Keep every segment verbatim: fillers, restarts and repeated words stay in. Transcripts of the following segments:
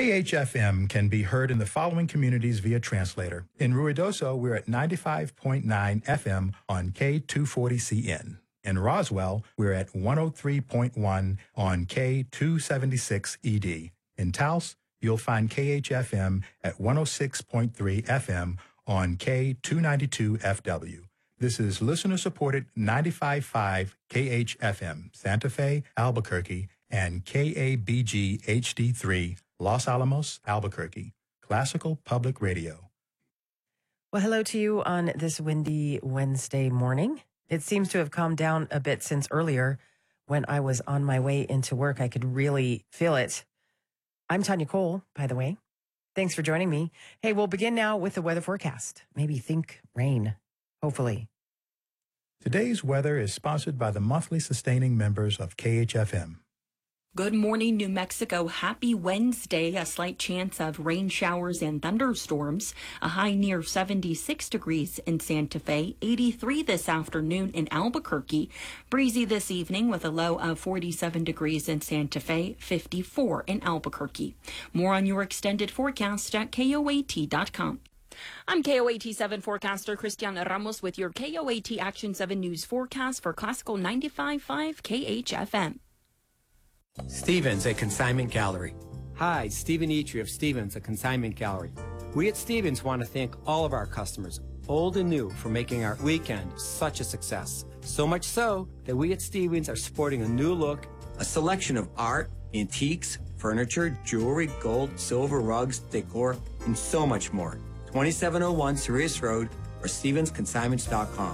K H F M can be heard in the following communities via translator. In Ruidoso, we're at ninety-five point nine F M on K two forty C N. In Roswell, we're at one oh three point one on K two seventy-six E D. In Taos, you'll find K H F M at one oh six point three F M on K two ninety-two F W. This is listener-supported ninety-five point five K H F M, Santa Fe, Albuquerque, and K A B G H D three, Los Alamos, Albuquerque, Classical Public Radio. Well, hello to you on this windy Wednesday morning. It seems to have calmed down a bit since earlier when I was on my way into work. I could really feel it. I'm Tanya Cole, by the way. Thanks for joining me. Hey, we'll begin now with the weather forecast. Maybe think rain, hopefully. Today's weather is sponsored by the monthly sustaining members of K H F M. Good morning, New Mexico. Happy Wednesday. A slight chance of rain showers and thunderstorms. A high near seventy-six degrees in Santa Fe, eighty-three this afternoon in Albuquerque. Breezy this evening with a low of forty-seven degrees in Santa Fe, fifty-four in Albuquerque. More on your extended forecast at K O A T dot com. I'm K O A T seven forecaster Cristiana Ramos with your K O A T Action seven News forecast for Classical ninety-five point five K H F M. Stevens, a consignment gallery. Hi, Stephen Eitri of Stevens, a consignment gallery. We at Stevens want to thank all of our customers, old and new, for making our weekend such a success. So much so that we at Stevens are sporting a new look, a selection of art, antiques, furniture, jewelry, gold, silver, rugs, decor, and so much more. twenty-seven oh one Sirius Road or Stevens Consignments dot com.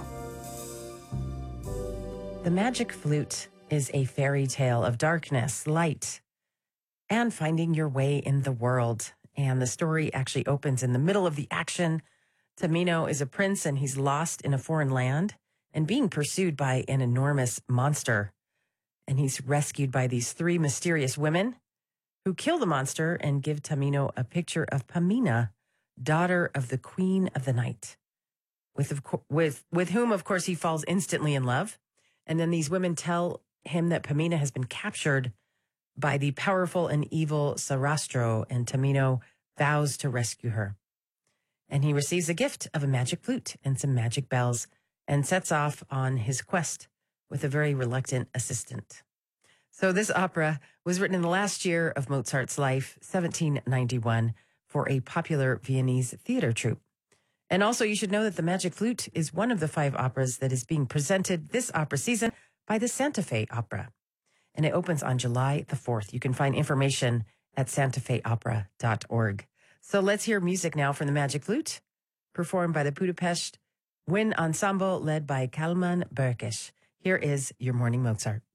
The Magic Flute is a fairy tale of darkness, light, and finding your way in the world. And the story actually opens in the middle of the action. Tamino is a prince and he's lost in a foreign land and being pursued by an enormous monster. And he's rescued by these three mysterious women who kill the monster and give Tamino a picture of Pamina, daughter of the Queen of the Night, with, of co- with, with whom, of course, he falls instantly in love. And then these women tell him that Pamina has been captured by the powerful and evil Sarastro, and Tamino vows to rescue her. And he receives a gift of a magic flute and some magic bells and sets off on his quest with a very reluctant assistant. So this opera was written in the last year of Mozart's life, seventeen ninety-one, for a popular Viennese theater troupe. And also you should know that the Magic Flute is one of the five operas that is being presented this opera season by the Santa Fe Opera. And it opens on July the fourth. You can find information at santa fe opera dot org. So let's hear music now from the Magic Flute, performed by the Budapest Wind Ensemble, led by Kalman Berkes. Here is your Morning Mozart.